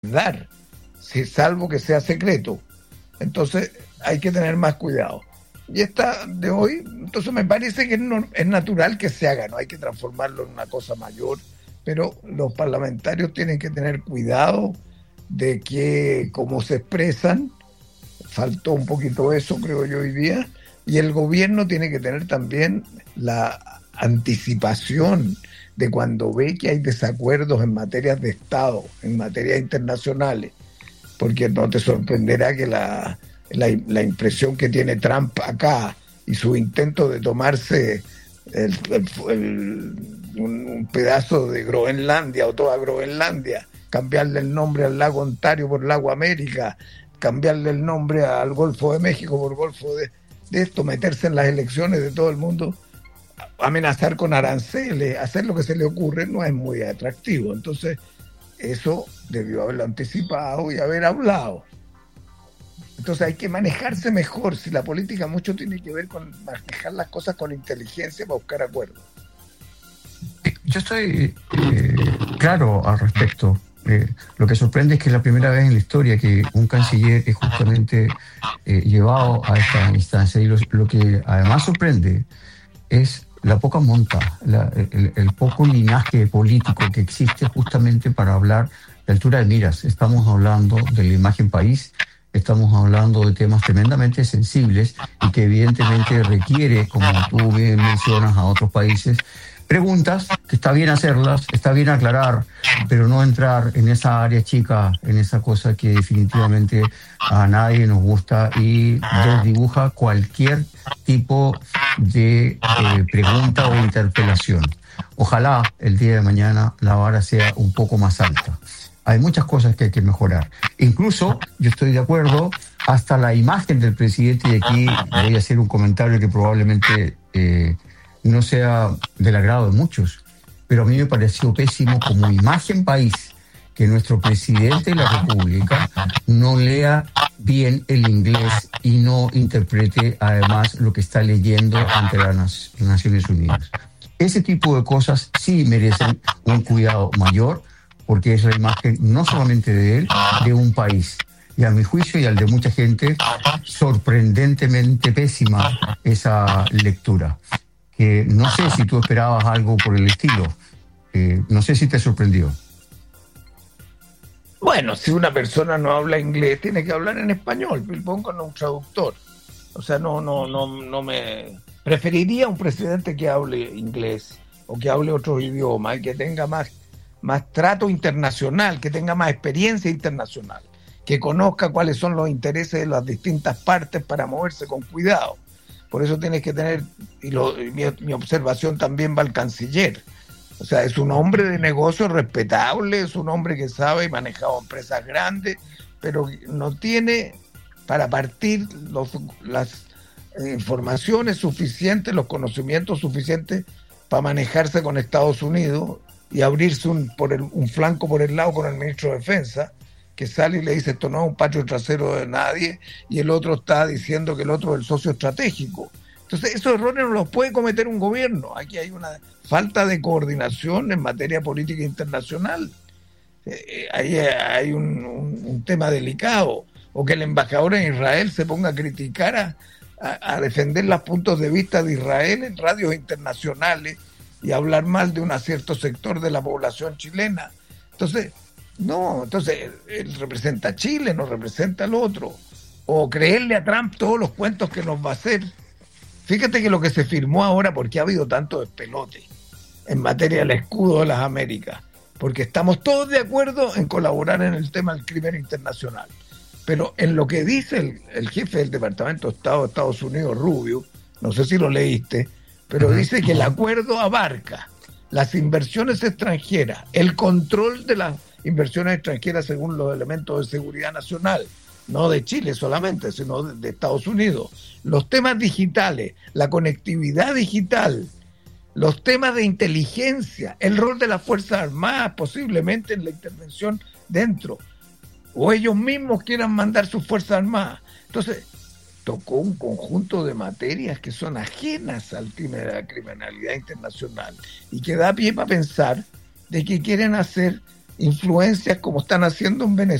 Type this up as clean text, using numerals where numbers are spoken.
dar, si, salvo que sea secreto. Entonces hay que tener más cuidado. Y esta de hoy, entonces me parece que es natural que se haga, no hay que transformarlo en una cosa mayor, pero los parlamentarios tienen que tener cuidado de que cómo se expresan, faltó un poquito eso, creo yo, hoy día, y el gobierno tiene que tener también la anticipación de cuando ve que hay desacuerdos en materias de Estado, en materias internacionales, porque no te sorprenderá que la impresión que tiene Trump acá y su intento de tomarse un pedazo de Groenlandia o toda Groenlandia, cambiarle el nombre al lago Ontario por lago América, cambiarle el nombre al Golfo de México por Golfo de esto, meterse en las elecciones de todo el mundo, amenazar con aranceles, hacer lo que se le ocurre, no es muy atractivo. Entonces, eso debió haberlo anticipado y haber hablado. Entonces hay que manejarse mejor. Si la política mucho tiene que ver con manejar las cosas con inteligencia para buscar acuerdos. Yo estoy claro al respecto. Lo que sorprende es que es la primera vez en la historia que un canciller es justamente llevado a esta instancia. Y lo que además sorprende es la poca monta, el poco linaje político que existe justamente para hablar de altura de miras. Estamos hablando de la imagen país, estamos hablando de temas tremendamente sensibles y que evidentemente requiere, como tú bien mencionas, a otros países, preguntas que está bien hacerlas, está bien aclarar, pero no entrar en esa área chica, en esa cosa que definitivamente a nadie nos gusta y desdibuja cualquier tipo de pregunta o interpelación. Ojalá el día de mañana la vara sea un poco más alta. Hay muchas cosas que hay que mejorar. Incluso, yo estoy de acuerdo, hasta la imagen del presidente, y aquí voy a hacer un comentario que probablemente no sea del agrado de muchos, pero a mí me pareció pésimo como imagen país que nuestro presidente de la República no lea bien el inglés y no interprete además lo que está leyendo ante las Naciones Unidas. Ese tipo de cosas sí merecen un cuidado mayor, porque es la imagen no solamente de él, de un país. Y a mi juicio y al de mucha gente, sorprendentemente pésima esa lectura. Que no sé si tú esperabas algo por el estilo. No sé si te sorprendió. Bueno, si una persona no habla inglés, tiene que hablar en español, pongo con un traductor. O sea, no me... Preferiría un presidente que hable inglés o que hable otro idioma y que tenga más trato internacional, que tenga más experiencia internacional, que conozca cuáles son los intereses de las distintas partes para moverse con cuidado. Por eso tienes que tener, mi observación también va al canciller. O sea, es un hombre de negocio respetable, es un hombre que sabe y manejado empresas grandes, pero no tiene para partir las informaciones suficientes, los conocimientos suficientes para manejarse con Estados Unidos y abrirse un flanco por el lado con el ministro de Defensa, que sale y le dice esto no es un patio trasero de nadie, y el otro está diciendo que el otro es el socio estratégico. Entonces esos errores no los puede cometer un gobierno. Aquí hay una falta de coordinación en materia política internacional. Ahí hay un tema delicado. O que el embajador en Israel se ponga a criticar, a defender los puntos de vista de Israel en radios internacionales y hablar mal de un cierto sector de la población chilena. Entonces él representa a Chile, no representa al otro. O creerle a Trump todos los cuentos que nos va a hacer. Fíjate que lo que se firmó ahora, porque ha habido tanto despelote en materia del escudo de las Américas, porque estamos todos de acuerdo en colaborar en el tema del crimen internacional. Pero en lo que dice el jefe del Departamento de Estado de Estados Unidos, Rubio, no sé si lo leíste, pero dice que el acuerdo abarca las inversiones extranjeras, el control de las inversiones extranjeras según los elementos de seguridad nacional, no de Chile solamente, sino de Estados Unidos, los temas digitales, la conectividad digital, los temas de inteligencia, el rol de las Fuerzas Armadas, posiblemente en la intervención dentro, o ellos mismos quieran mandar sus Fuerzas Armadas. Entonces, tocó un conjunto de materias que son ajenas al tema de la criminalidad internacional y que da pie para pensar de que quieren hacer influencias como están haciendo en Venezuela.